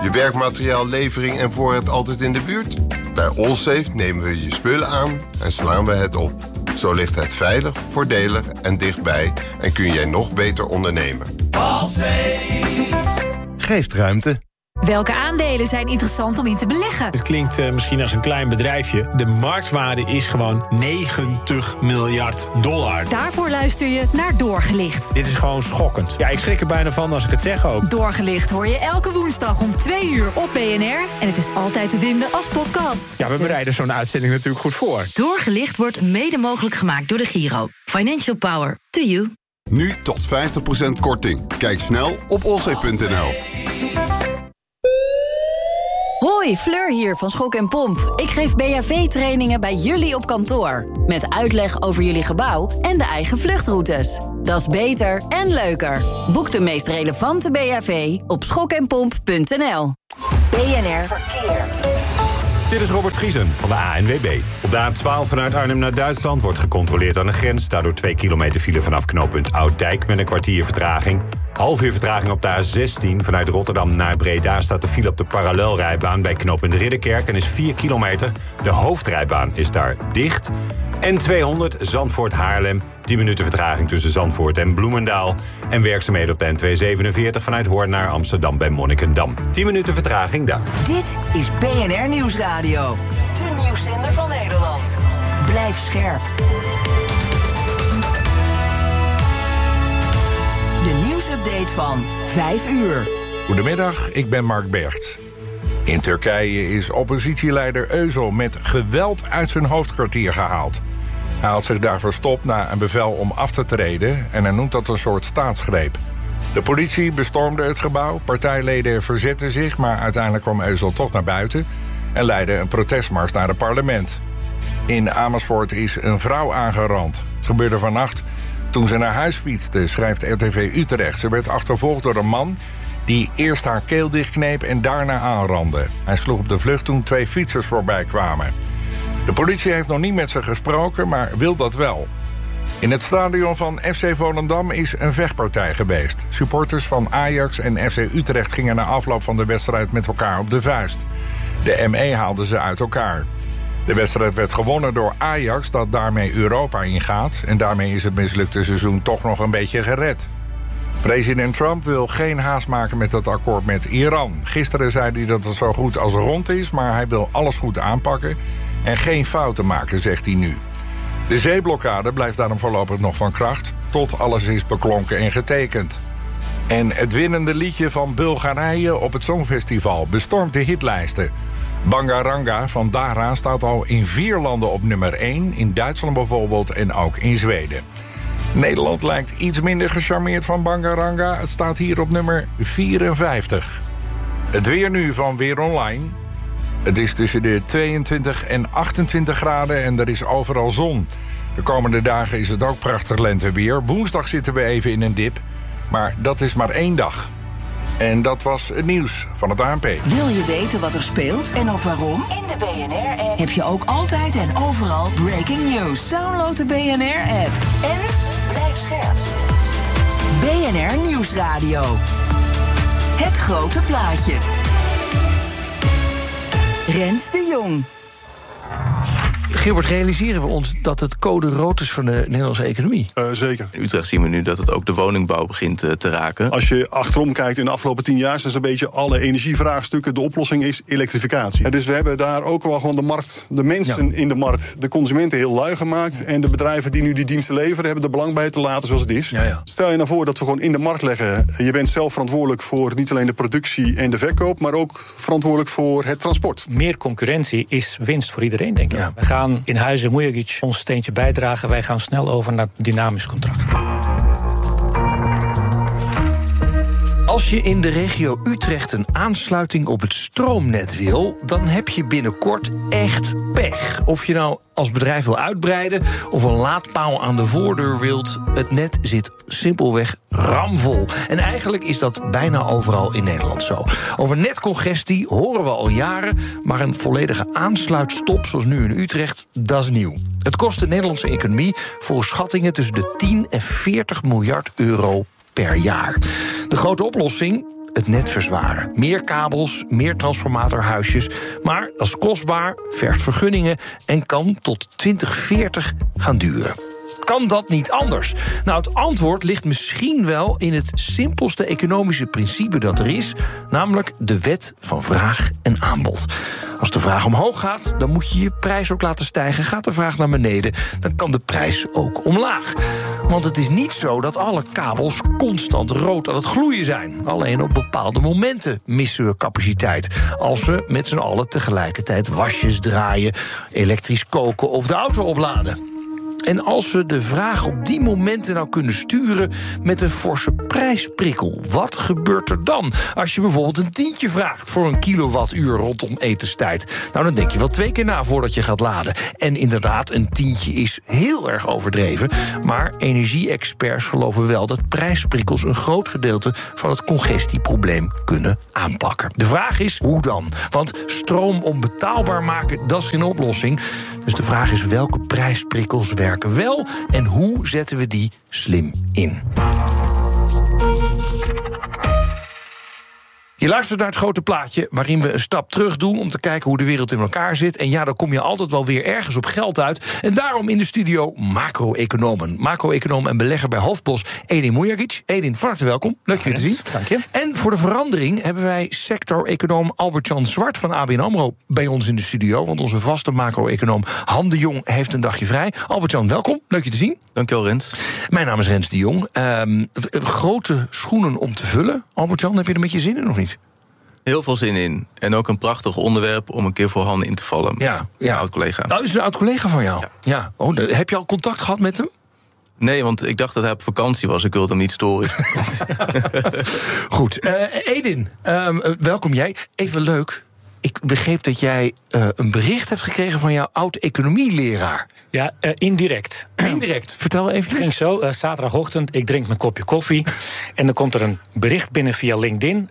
Je werkmateriaallevering en voorraad altijd in de buurt? Bij Allsafe nemen we je spullen aan en slaan we het op. Zo ligt het veilig, voordelig en dichtbij en kun jij nog beter ondernemen. Allsafe geeft ruimte. Welke aandelen zijn interessant om in te beleggen? Het klinkt misschien als een klein bedrijfje. De marktwaarde is gewoon $90 miljard. Daarvoor luister je naar Doorgelicht. Dit is gewoon schokkend. Ja, ik schrik er bijna van als ik het zeg ook. Doorgelicht hoor je elke woensdag om 2 uur op BNR. En het is altijd te vinden als podcast. Ja, we bereiden zo'n uitzending natuurlijk goed voor. Doorgelicht wordt mede mogelijk gemaakt door de Giro. Financial power to you. Nu tot 50% korting. Kijk snel op allsafe.nl. Hoi, Fleur hier van Schok en Pomp. Ik geef BHV-trainingen bij jullie op kantoor. Met uitleg over jullie gebouw en de eigen vluchtroutes. Dat is beter en leuker. Boek de meest relevante BHV op schokenpomp.nl. BNR Verkeer. Dit is Robert Vriesen van de ANWB. Op de A12 vanuit Arnhem naar Duitsland wordt gecontroleerd aan de grens. Daardoor 2 kilometer file vanaf knooppunt Ouddijk met een kwartier vertraging. Half uur vertraging op de A16 vanuit Rotterdam naar Breda staat de file op de parallelrijbaan bij knooppunt Ridderkerk en is 4 kilometer. De hoofdrijbaan is daar dicht. N200 Zandvoort-Haarlem, 10 minuten vertraging tussen Zandvoort en Bloemendaal. En werkzaamheden op de N247 vanuit Hoorn naar Amsterdam bij Monnikendam. 10 minuten vertraging daar. Dit is BNR Nieuwsradio. De nieuwszender van Nederland. Blijf scherp. De nieuwsupdate van 5 uur. Goedemiddag, ik ben Mark Bergt. In Turkije is oppositieleider Özal met geweld uit zijn hoofdkwartier gehaald. Hij had zich daar verstopt na een bevel om af te treden en hij noemt dat een soort staatsgreep. De politie bestormde het gebouw, partijleden verzetten zich, maar uiteindelijk kwam Özal toch naar buiten en leidde een protestmars naar het parlement. In Amersfoort is een vrouw aangerand. Het gebeurde vannacht toen ze naar huis fietste, schrijft RTV Utrecht. Ze werd achtervolgd door een man die eerst haar keel dichtkneep en daarna aanrandde. Hij sloeg op de vlucht toen 2 fietsers voorbij kwamen. De politie heeft nog niet met ze gesproken, maar wil dat wel. In het stadion van FC Volendam is een vechtpartij geweest. Supporters van Ajax en FC Utrecht gingen na afloop van de wedstrijd met elkaar op de vuist. De ME haalde ze uit elkaar. De wedstrijd werd gewonnen door Ajax, dat daarmee Europa ingaat. En daarmee is het mislukte seizoen toch nog een beetje gered. President Trump wil geen haast maken met het akkoord met Iran. Gisteren zei hij dat het zo goed als rond is, maar hij wil alles goed aanpakken en geen fouten maken, zegt hij nu. De zeeblokkade blijft daarom voorlopig nog van kracht, tot alles is beklonken en getekend. En het winnende liedje van Bulgarije op het Songfestival bestormt de hitlijsten. Bangaranga van Dara staat al in 4 landen op nummer 1, in Duitsland bijvoorbeeld en ook in Zweden. Nederland lijkt iets minder gecharmeerd van Bangaranga. Het staat hier op nummer 54. Het weer nu van Weer Online. Het is tussen de 22 en 28 graden en er is overal zon. De komende dagen is het ook prachtig lenteweer. Woensdag zitten we even in een dip, maar dat is maar 1 dag. En dat was het nieuws van het ANP. Wil je weten wat er speelt en ook waarom? In de BNR-app heb je ook altijd en overal breaking news. Download de BNR-app en blijf scherp. BNR Nieuwsradio. Het grote plaatje. Rens de Jong. Gilbert, realiseren we ons dat het code rood is voor de Nederlandse economie? Zeker. In Utrecht zien we nu dat het ook de woningbouw begint te raken. Als je achterom kijkt in de afgelopen 10 jaar, is een beetje alle energievraagstukken. De oplossing is elektrificatie. Dus we hebben daar ook wel gewoon de markt, de mensen in de markt, de consumenten heel lui gemaakt. En de bedrijven die nu die diensten leveren, hebben er belang bij te laten zoals het is. Stel je nou voor dat we gewoon in de markt leggen. Je bent zelf verantwoordelijk voor niet alleen de productie en de verkoop, maar ook verantwoordelijk voor het transport. Meer concurrentie is winst voor iedereen, denk ik. Ja. We gaan in Huizen Mujagic ons steentje bijdragen. Wij gaan snel over naar dynamisch contract. Als je in de regio Utrecht een aansluiting op het stroomnet wil, dan heb je binnenkort echt pech. Of je nou als bedrijf wil uitbreiden of een laadpaal aan de voordeur wilt, het net zit simpelweg ramvol. En eigenlijk is dat bijna overal in Nederland zo. Over netcongestie horen we al jaren, maar een volledige aansluitstop zoals nu in Utrecht, dat is nieuw. Het kost de Nederlandse economie volgens schattingen tussen de 10 en 40 miljard euro per jaar. De grote oplossing? het net verzwaren. Meer kabels, meer transformatorhuisjes. Maar dat is kostbaar, vergt vergunningen en kan tot 2040 gaan duren. Kan dat niet anders? Nou, het antwoord ligt misschien wel in het simpelste economische principe dat er is, namelijk de wet van vraag en aanbod. Als de vraag omhoog gaat, dan moet je je prijs ook laten stijgen. Gaat de vraag naar beneden, dan kan de prijs ook omlaag. Want het is niet zo dat alle kabels constant rood aan het gloeien zijn. Alleen op bepaalde momenten missen we capaciteit. Als we met z'n allen tegelijkertijd wasjes draaien, elektrisch koken of de auto opladen. En als we de vraag op die momenten nou kunnen sturen met een forse prijsprikkel, wat gebeurt er dan? Als je bijvoorbeeld een tientje vraagt voor een kilowattuur rondom etenstijd. Nou, dan denk je wel 2 keer na voordat je gaat laden. En inderdaad, een tientje is heel erg overdreven. Maar energie-experts geloven wel dat prijsprikkels een groot gedeelte van het congestieprobleem kunnen aanpakken. De vraag is, hoe dan? Want stroom onbetaalbaar maken, dat is geen oplossing. Dus de vraag is, welke prijsprikkels werken wel en hoe zetten we die slim in? Je luistert naar het grote plaatje waarin we een stap terug doen om te kijken hoe de wereld in elkaar zit. En ja, dan kom je altijd wel weer ergens op geld uit. En daarom in de studio macro-economen. Macro-econoom en belegger bij Hofbos, Edin Mujagic. Edin, van harte welkom. Leuk je te zien. Dank je. En voor de verandering hebben wij sector-econoom Albert-Jan Zwart van ABN AMRO bij ons in de studio. Want onze vaste macro-econoom Han de Jong heeft een dagje vrij. Albert-Jan, welkom. Leuk je te zien. Dankjewel, Rens. Mijn naam is Rens de Jong. Grote schoenen om te vullen. Albert-Jan, heb je er met je zin in of niet? Heel veel zin in. En ook een prachtig onderwerp om een keer voor Han in te vallen. Ja. Een oud-collega. Nou, is het een oud-collega van jou? Ja. Oh, heb je al contact gehad met hem? Nee, want ik dacht dat hij op vakantie was. Ik wilde hem niet storen. Goed. Edin, welkom jij. Even leuk. Ik begreep dat jij een bericht hebt gekregen van jouw oud-economieleraar. Ja, indirect. Indirect, vertel even. Het ging zo, zaterdagochtend, ik drink mijn kopje koffie. En dan komt er een bericht binnen via LinkedIn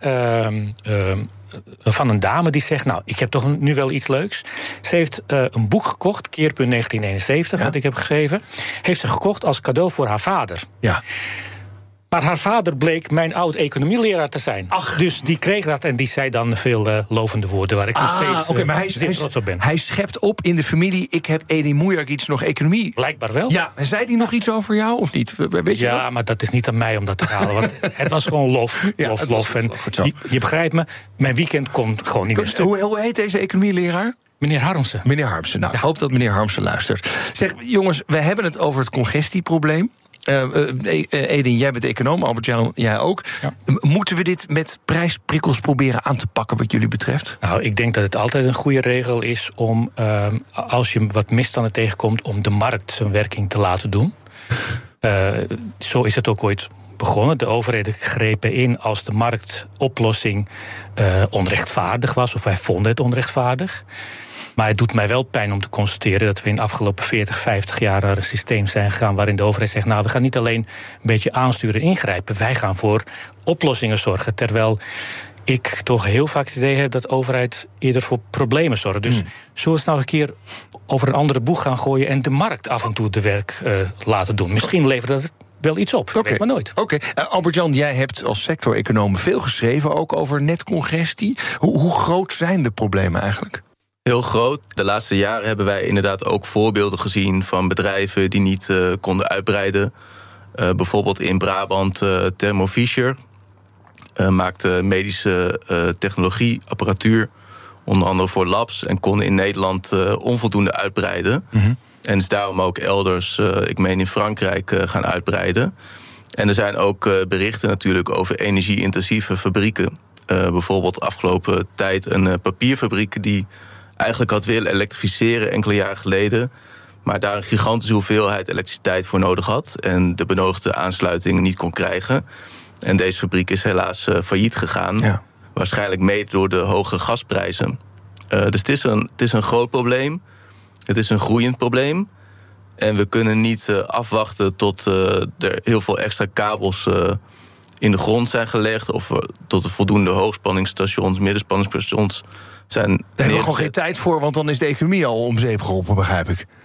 van een dame die zegt, nou, ik heb toch nu wel iets leuks. Ze heeft een boek gekocht, Keerpunt 1971, wat ik heb geschreven. Heeft ze gekocht als cadeau voor haar vader. Ja. Maar haar vader bleek mijn oud-economieleraar te zijn. Ach. Dus die kreeg dat en die zei dan veel lovende woorden waar ik nog steeds maar zeer trots op ben. Hij schept op in de familie, ik heb Edin Mujagic nog economie. Blijkbaar wel. Ja, en zei hij nog iets over jou of niet? Weet je dat? Maar dat is niet aan mij om dat te halen. Want het was gewoon lof. En je begrijpt me, mijn weekend kon gewoon niet meer stuk. Hoe heet deze economieleraar? Meneer Harmsen. Meneer Harmsen. Nou, ik hoop dat meneer Harmsen luistert. Zeg, jongens, we hebben het over het congestieprobleem. Edin, jij bent econoom, Albert-Jan, jij ook. Ja. Moeten we dit met prijsprikkels proberen aan te pakken wat jullie betreft? Nou, ik denk dat het altijd een goede regel is om, als je wat misstanden tegenkomt, om de markt zijn werking te laten doen. Zo is het ook ooit begonnen. De overheden grepen in als de marktoplossing onrechtvaardig was, of wij vonden het onrechtvaardig. Maar het doet mij wel pijn om te constateren dat we in de afgelopen 40, 50 jaar naar een systeem zijn gegaan waarin de overheid zegt, nou, we gaan niet alleen een beetje aansturen en ingrijpen, wij gaan voor oplossingen zorgen. Terwijl ik toch heel vaak het idee heb dat de overheid eerder voor problemen zorgt. Dus zullen we het nou een keer over een andere boeg gaan gooien en de markt af en toe de werk laten doen? Misschien levert dat wel iets op, weet maar nooit. Oké. Albert-Jan, jij hebt als sector-econoom veel geschreven, ook over netcongestie. Hoe groot zijn de problemen eigenlijk? Heel groot. De laatste jaren hebben wij inderdaad ook voorbeelden gezien van bedrijven die niet konden uitbreiden. Bijvoorbeeld in Brabant Thermo Fisher maakte medische technologieapparatuur, onder andere voor labs, en konden in Nederland onvoldoende uitbreiden. Mm-hmm. En is daarom ook elders, ik meen in Frankrijk, gaan uitbreiden. En er zijn ook berichten natuurlijk over energie-intensieve fabrieken. Bijvoorbeeld afgelopen tijd een papierfabriek die eigenlijk had willen elektrificeren enkele jaren geleden, maar daar een gigantische hoeveelheid elektriciteit voor nodig had en de benodigde aansluiting niet kon krijgen. En deze fabriek is helaas failliet gegaan. Ja. Waarschijnlijk mede door de hoge gasprijzen. Dus het is een groot probleem. Het is een groeiend probleem. En we kunnen niet afwachten tot er heel veel extra kabels in de grond zijn gelegd, of tot er voldoende hoogspanningsstations, middenspanningsstations zijn. Daar hebben we gewoon geen tijd voor, want dan is de economie al om zeep geholpen, begrijp ik.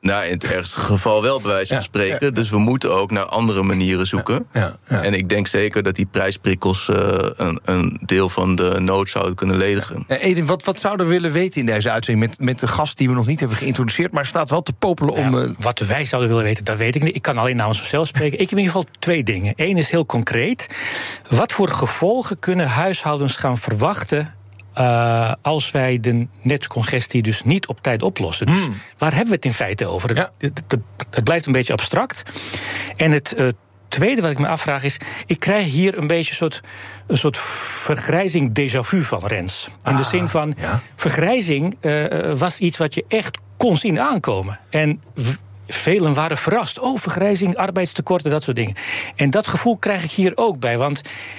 Nou, in het ergste geval wel, bij wijze van spreken. Ja. Dus we moeten ook naar andere manieren zoeken. Ja. En ik denk zeker dat die prijsprikkels een deel van de nood zouden kunnen ledigen. Edin, wat zouden we willen weten in deze uitzending met de gast die we nog niet hebben geïntroduceerd, maar staat wel te popelen om... Wat wij zouden willen weten, dat weet ik niet. Ik kan alleen namens mezelf spreken. Ik heb in ieder geval 2 dingen. Eén is heel concreet. Wat voor gevolgen kunnen huishoudens gaan verwachten als wij de netcongestie dus niet op tijd oplossen? Dus waar hebben we het in feite over? Ja. Het blijft een beetje abstract. En het tweede wat ik me afvraag is, ik krijg hier een beetje een soort vergrijzing déjà vu van, Rens. In de zin van, vergrijzing was iets wat je echt kon zien aankomen. En velen waren verrast. Vergrijzing, arbeidstekorten, dat soort dingen. En dat gevoel krijg ik hier ook bij, want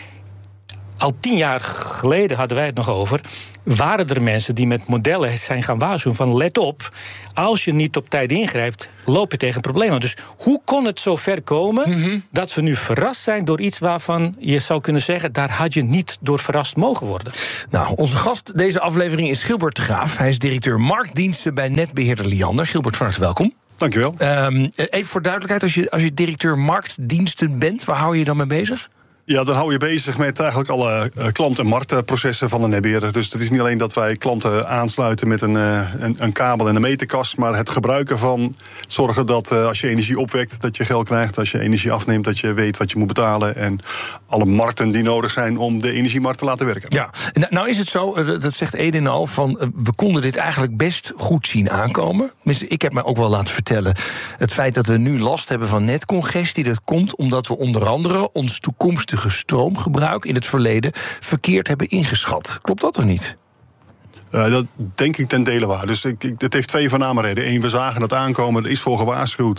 al 10 jaar geleden hadden wij het nog over, waren er mensen die met modellen zijn gaan waarschuwen van let op, als je niet op tijd ingrijpt, loop je tegen problemen. Dus hoe kon het zo ver komen dat we nu verrast zijn door iets waarvan je zou kunnen zeggen, daar had je niet door verrast mogen worden? Nou, onze gast deze aflevering is Gilbert de Graaf. Hij is directeur marktdiensten bij netbeheerder Liander. Gilbert, van harte welkom. Dankjewel. Even voor duidelijkheid, als je directeur marktdiensten bent, waar hou je je dan mee bezig? Ja, dan hou je bezig met eigenlijk alle klant- en marktprocessen van de netbeheerder. Dus het is niet alleen dat wij klanten aansluiten met een kabel en een meterkast, maar het gebruiken van zorgen dat als je energie opwekt, dat je geld krijgt. Als je energie afneemt, dat je weet wat je moet betalen. En alle markten die nodig zijn om de energiemarkt te laten werken. Ja, nou is het zo, dat zegt Edin al, van we konden dit eigenlijk best goed zien aankomen. Ik heb mij ook wel laten vertellen, het feit dat we nu last hebben van netcongestie, dat komt omdat we onder andere ons toekomstige stroomgebruik in het verleden verkeerd hebben ingeschat. Klopt dat of niet? Dat denk ik ten dele waar. Dus het heeft 2 voorname redenen. 1, we zagen dat aankomen, er is voor gewaarschuwd.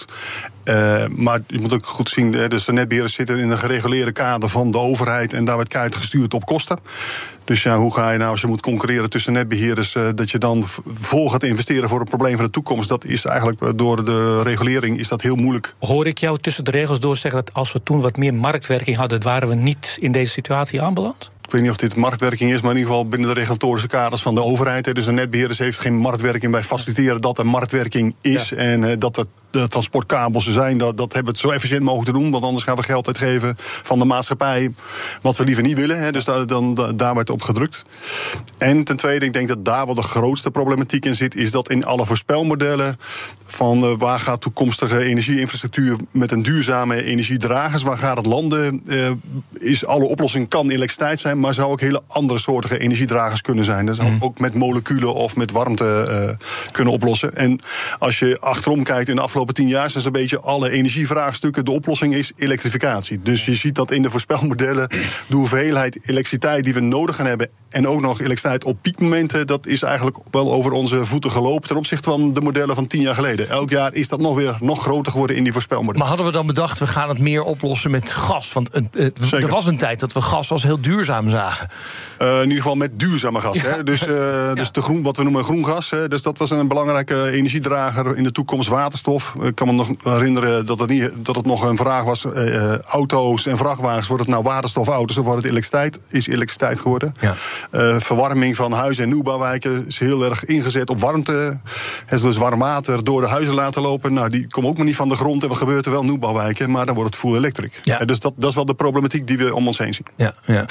Maar je moet ook goed zien, dus de netbeheerders zitten in een gereguleerde kader van de overheid en daar wordt keihard gestuurd op kosten. Dus ja, hoe ga je nou, als je moet concurreren tussen netbeheerders, dat je dan vol gaat investeren voor een probleem van de toekomst? Dat is eigenlijk door de regulering is dat heel moeilijk. Hoor ik jou tussen de regels door zeggen dat als we toen wat meer marktwerking hadden, waren we niet in deze situatie aanbeland? Ik weet niet of dit marktwerking is, maar in ieder geval binnen de regulatorische kaders van de overheid. Dus de netbeheerders heeft geen marktwerking bij faciliteren dat er marktwerking is. Ja. En dat de transportkabels er zijn, dat hebben we het zo efficiënt mogelijk te doen. Want anders gaan we geld uitgeven van de maatschappij, wat we liever niet willen. Dus daar wordt op gedrukt. En ten tweede, ik denk dat daar wel de grootste problematiek in zit, is dat in alle voorspelmodellen van waar gaat toekomstige energieinfrastructuur met een duurzame energiedragers, waar gaat het landen, is alle oplossing kan elektriciteit zijn, maar zou ook hele andere soortige energiedragers kunnen zijn. Dat zou ook met moleculen of met warmte kunnen oplossen. En als je achterom kijkt in de afgelopen 10 jaar, zijn een beetje alle energievraagstukken, de oplossing is elektrificatie. Dus je ziet dat in de voorspelmodellen de hoeveelheid elektriciteit die we nodig gaan hebben en ook nog elektriciteit op piekmomenten, dat is eigenlijk wel over onze voeten gelopen ten opzichte van de modellen van 10 jaar geleden. Elk jaar is dat nog groter geworden in die voorspelmodellen. Maar hadden we dan bedacht, we gaan het meer oplossen met gas? Want er was een tijd dat we gas als heel duurzaam zagen. In ieder geval met duurzame gas. Ja. Hè? Dus de groen, wat we noemen groen gas. Hè? Dus dat was een belangrijke energiedrager in de toekomst, waterstof. Ik kan me nog herinneren dat het nog een vraag was. Auto's en vrachtwagens, wordt het nou waterstofauto's of wordt het elektriciteit? Is elektriciteit geworden. Ja. Verwarming van huizen en nieuwbouwwijken is heel erg ingezet op warmte. Dus warm water door de huizen laten lopen. Nou, die komen ook maar niet van de grond. En wat gebeurt er wel? Nieuwbouwwijken, maar dan wordt het full electric. Ja. Dus dat is wel de problematiek die we om ons heen zien. Ja.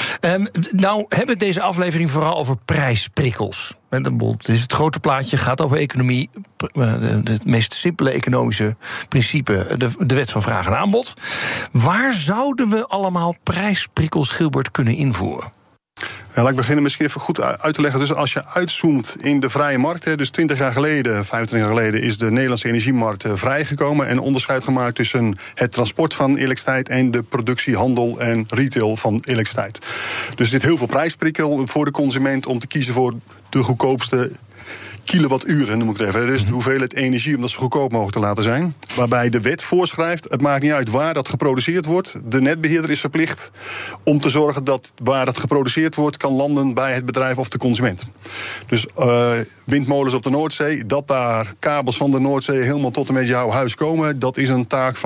Nou hebben we deze aflevering vooral over prijsprikkels. Het is het grote plaatje, gaat over economie. Het meest simpele economische principe, de wet van vraag en aanbod. Waar zouden we allemaal prijsprikkels, Gilbert, kunnen invoeren? Ja, laat ik beginnen misschien even goed uit te leggen. Dus als je uitzoomt in de vrije markt, dus 20 jaar geleden, 25 jaar geleden, is de Nederlandse energiemarkt vrijgekomen en onderscheid gemaakt tussen het transport van elektriciteit en de productie, handel en retail van elektriciteit. Dus er zit heel veel prijsprikkel voor de consument om te kiezen voor de goedkoopste kilowatturen, noem ik het even. Dus de hoeveelheid energie om dat zo goedkoop mogelijk te laten zijn. Waarbij de wet voorschrijft, het maakt niet uit waar dat geproduceerd wordt. De netbeheerder is verplicht om te zorgen dat waar dat geproduceerd wordt kan landen bij het bedrijf of de consument. Dus windmolens op de Noordzee, dat daar kabels van de Noordzee helemaal tot en met jouw huis komen, dat is een taak van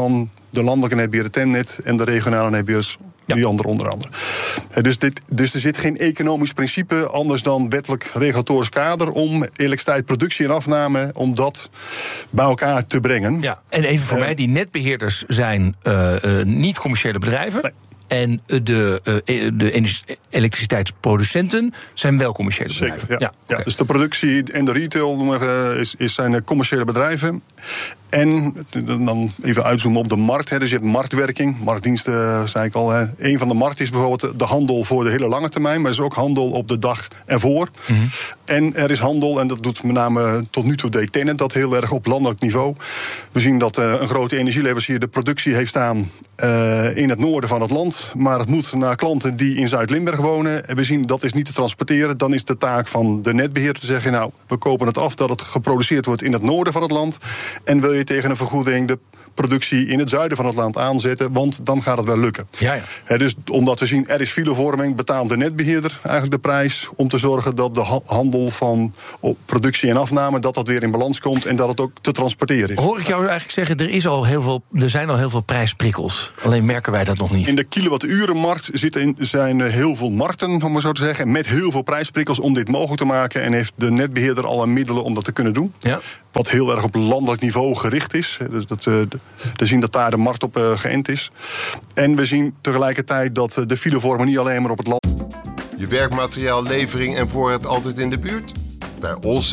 de landelijke netbeheerder Tennet en de regionale netbeheerders, die andere onder andere. Dus er zit geen economisch principe anders dan wettelijk regulatorisch kader om elektriciteit, productie en afname, om dat bij elkaar te brengen. Ja, en even voor mij, die netbeheerders zijn niet commerciële bedrijven. Nee. En de elektriciteitsproducenten zijn wel commerciële bedrijven. Zeker, ja. Dus de productie en de retail zijn commerciële bedrijven. En dan even uitzoomen op de markt. Dus je hebt marktwerking, marktdiensten, zei ik al. Een van de markten is bijvoorbeeld de handel voor de hele lange termijn. Maar er is ook handel op de dag ervoor. Mm-hmm. En er is handel, en dat doet met name tot nu toe deed Tennet dat heel erg op landelijk niveau. We zien dat een grote energieleverancier de productie heeft staan in het noorden van het land. Maar het moet naar klanten die in Zuid-Limburg wonen. En we zien dat is niet te transporteren. Dan is de taak van de netbeheerder te zeggen, nou, we kopen het af dat het geproduceerd wordt in het noorden van het land. En wil je tegen een vergoeding de productie in het zuiden van het land aanzetten, want dan gaat het wel lukken. Ja. Dus omdat we zien er is filevorming, betaalt de netbeheerder eigenlijk de prijs om te zorgen dat de handel van productie en afname dat weer in balans komt en dat het ook te transporteren is. Hoor ik jou eigenlijk zeggen, er zijn al heel veel prijsprikkels. Alleen merken wij dat nog niet. In de kilowatturenmarkt zijn heel veel markten, om maar zo te zeggen, met heel veel prijsprikkels om dit mogelijk te maken. En heeft de netbeheerder alle middelen om dat te kunnen doen. Ja. Wat heel erg op landelijk niveau gericht is. Dus we zien dat daar de markt op geënt is. En we zien tegelijkertijd dat de filevormen niet alleen maar op het land. Je werkmateriaal, levering en voorraad altijd in de buurt? Bij Allsafe